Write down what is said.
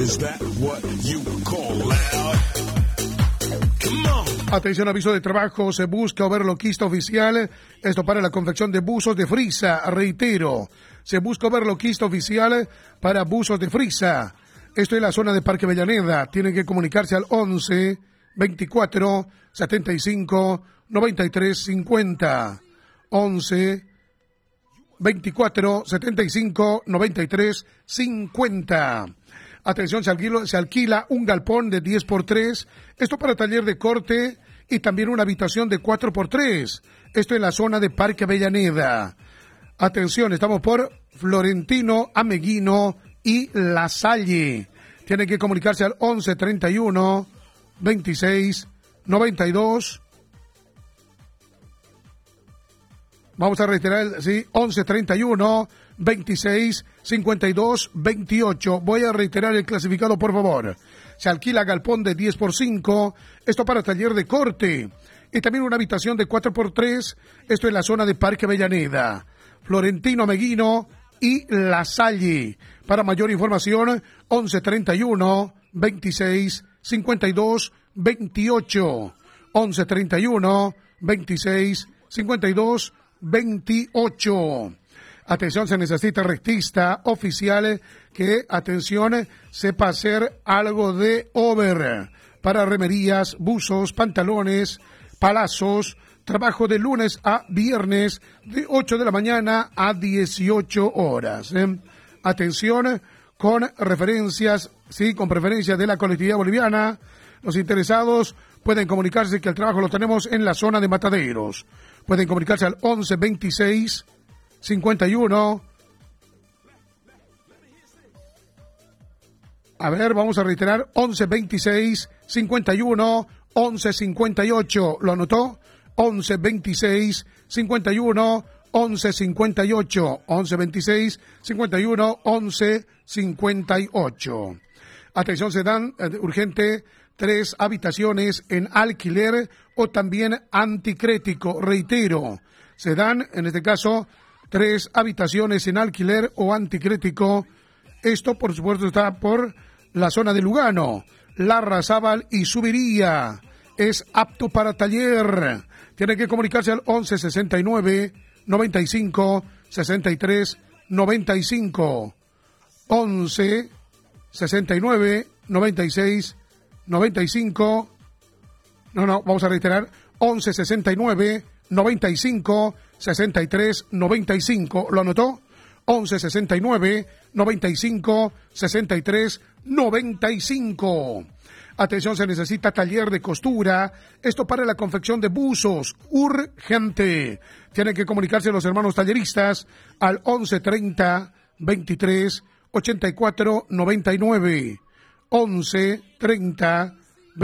Is that what you call loud? Come on. Atención, aviso de trabajo, se busca overloquista oficial, esto para la confección de buzos de frisa, reitero, se busca overloquista oficial para buzos de frisa, esto en la zona de Parque Avellaneda, tienen que comunicarse al 11 24 75 93 50, 11 24 75 93 50. Atención, se alquila un galpón de 10x3, esto para taller de corte y también una habitación de 4x3, esto en la zona de Parque Avellaneda. Atención, estamos por Florentino, Ameguino y La Salle. Tienen que comunicarse al 11 31 26 92. Vamos a reiterar, sí, 11 31 26 52 28. Voy a reiterar el clasificado, por favor. Se alquila galpón de 10x5, esto para taller de corte. Y también una habitación de 4x3, esto en la zona de Parque Avellaneda. Florentino, Ameguino y La Salle. Para mayor información, 11 31 26 52 28. 11 31 26 52 28. Atención, se necesita rectista oficial que, atención, sepa hacer algo de over para remerías, buzos, pantalones, palazos, trabajo de lunes a viernes de 8 de la mañana a 18 horas. Atención, con referencias, sí, con preferencias de la colectividad boliviana. Los interesados pueden comunicarse que el trabajo lo tenemos en la zona de Mataderos. Pueden comunicarse al 11 26 51. A ver, vamos a reiterar, 11 26 51 11 58. ¿Lo anotó? 11 26 51 11 58. 11 26 51 11 58. Atención, se dan urgente 3 habitaciones en alquiler o también anticrético. Reitero, se dan, en este caso, 3 habitaciones en alquiler o anticrético. Esto, por supuesto, está por la zona de Lugano, Larrazábal y Subiría. Es apto para taller. Tiene que comunicarse al 11 69 95 63 95. 11 69 96 95. No, vamos a reiterar. 11 69 95 63 95. ¿Lo anotó? 11 69 95 63 95. Atención, se necesita taller de costura. Esto para la confección de buzos. Urgente. Tienen que comunicarse los hermanos talleristas al 11 30 23 84 99. 11 30